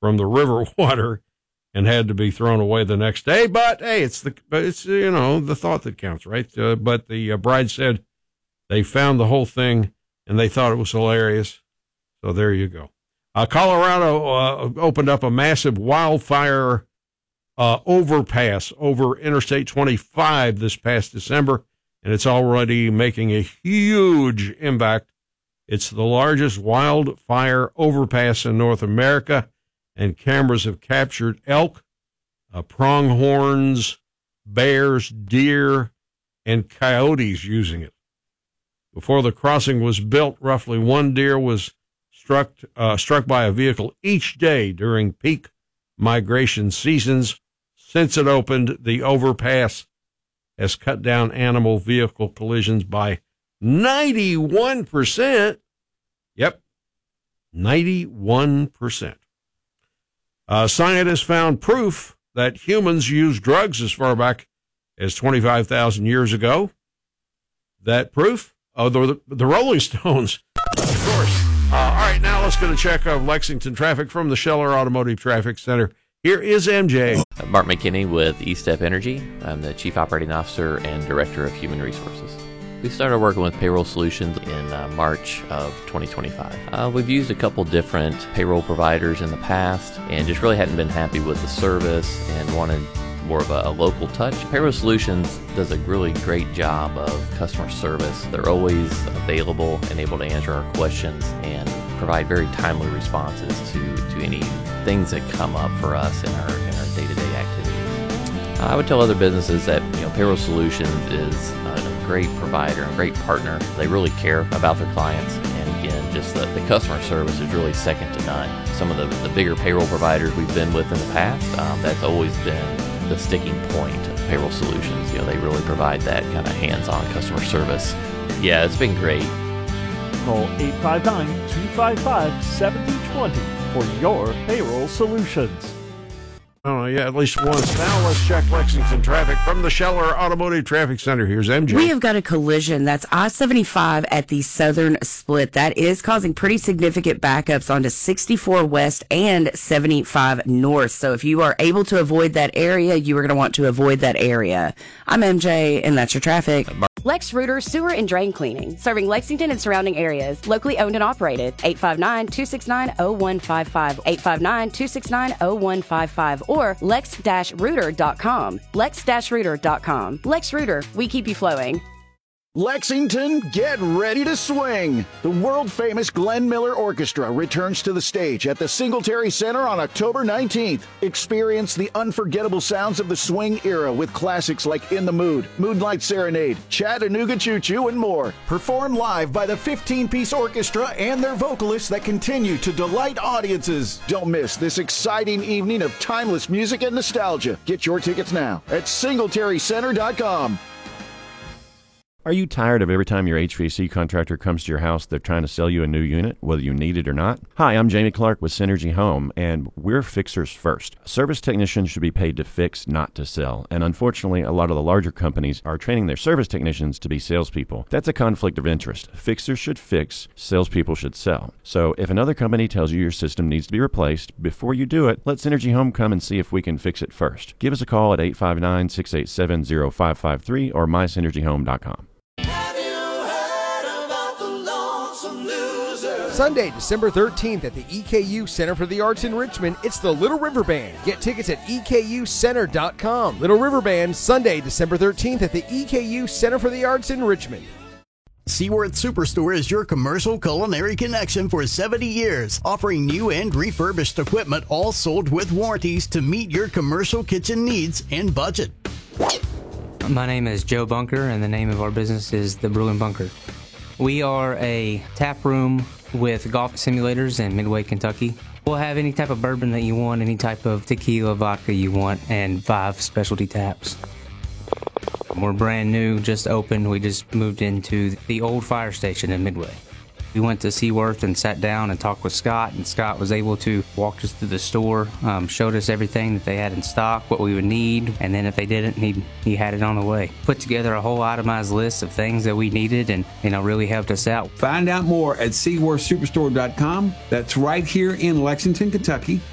from the river water and had to be thrown away the next day. But hey, it's the thought that counts, right? But the bride said they found the whole thing and they thought it was hilarious. So there you go. Colorado opened up a massive wildfire overpass over Interstate 25 this past December, and it's already making a huge impact. It's the largest wildfire overpass in North America, and cameras have captured elk, pronghorns, bears, deer, and coyotes using it. Before the crossing was built, roughly one deer was struck by a vehicle each day during peak migration seasons. Since it opened, the overpass has cut down animal vehicle collisions by 91%. Yep, 91%. Scientists found proof that humans used drugs as far back as 25,000 years ago. That proof? Oh, the Rolling Stones, of course. All right, now let's get a check of Lexington traffic from the Scheller Automotive Traffic Center. Here is MJ. Mark McKinney with eStep Energy. I'm the Chief Operating Officer and Director of Human Resources. We started working with Payroll Solutions in March of 2025. We've used a couple different payroll providers in the past and just really hadn't been happy with the service and wanted more of a local touch. Payroll Solutions does a really great job of customer service. They're always available and able to answer our questions and provide very timely responses to any things that come up for us in our day-to-day activities. I would tell other businesses that Payroll Solutions is a great provider, a great partner. They really care about their clients, and again, just the customer service is really second to none. Some of the bigger payroll providers we've been with in the past, that's always been the sticking point of Payroll Solutions. They really provide that kind of hands-on customer service. Yeah, it's been great. Call 859-255-7020 for your payroll solutions. Oh, yeah, at least once. Now let's check Lexington traffic from the Scheller Automotive Traffic Center. Here's MJ. We have got a collision. That's I-75 at the southern split. That is causing pretty significant backups onto 64 West and 75 North. So if you are able to avoid that area, you are going to want to avoid that area. I'm MJ, and that's your traffic. Lex Reuter Sewer and Drain Cleaning, serving Lexington and surrounding areas. Locally owned and operated. 859-269-0155. 859-269-0155. Or lex-reuter.com. lex-reuter.com. Lex Reuter, we keep you flowing. Lexington, get ready to swing! The world-famous Glenn Miller Orchestra returns to the stage at the Singletary Center on October 19th. Experience the unforgettable sounds of the swing era with classics like In the Mood, Moonlight Serenade, Chattanooga Choo Choo, and more. Performed live by the 15-piece orchestra and their vocalists that continue to delight audiences. Don't miss this exciting evening of timeless music and nostalgia. Get your tickets now at singletarycenter.com. Are you tired of every time your HVAC contractor comes to your house, they're trying to sell you a new unit, whether you need it or not? Hi, I'm Jamie Clark with Synergy Home, and we're fixers first. Service technicians should be paid to fix, not to sell. And unfortunately, a lot of the larger companies are training their service technicians to be salespeople. That's a conflict of interest. Fixers should fix, salespeople should sell. So if another company tells you your system needs to be replaced, before you do it, let Synergy Home come and see if we can fix it first. Give us a call at 859-687-0553 or mysynergyhome.com. Sunday, December 13th at the EKU Center for the Arts in Richmond, it's the Little River Band. Get tickets at EKUcenter.com. Little River Band, Sunday, December 13th at the EKU Center for the Arts in Richmond. Seaworth Superstore is your commercial culinary connection for 70 years, offering new and refurbished equipment, all sold with warranties to meet your commercial kitchen needs and budget. My name is Joe Bunker, and the name of our business is The Brewing Bunker. We are a tap room with golf simulators in Midway, Kentucky. We'll have any type of bourbon that you want, any type of tequila, vodka you want, and 5 specialty taps. We're brand new, just opened. We just moved into the old fire station in Midway. We went to Seaworth and sat down and talked with Scott, and Scott was able to walk us through the store, showed us everything that they had in stock, what we would need, and then if they didn't, he had it on the way. Put together a whole itemized list of things that we needed and really helped us out. Find out more at SeaworthSuperstore.com. That's right here in Lexington, Kentucky.